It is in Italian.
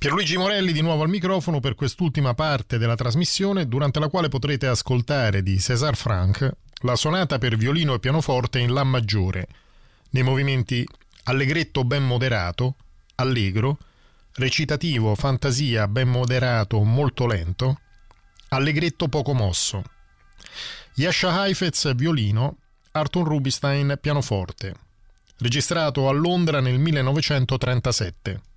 Pierluigi Morelli di nuovo al microfono per quest'ultima parte della trasmissione, durante la quale potrete ascoltare di César Franck la sonata per violino e pianoforte in La maggiore, nei movimenti allegretto ben moderato, allegro, recitativo fantasia ben moderato molto lento, allegretto poco mosso. Jascha Heifetz violino, Artur Rubinstein pianoforte, registrato a Londra nel 1937.